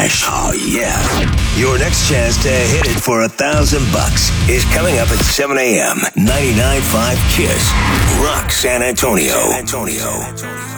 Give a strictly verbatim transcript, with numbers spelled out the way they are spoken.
cash. Oh, yeah. Your next chance to hit it for a thousand bucks is coming up at seven a.m. ninety-nine point five KISS. Rock San Antonio. San Antonio.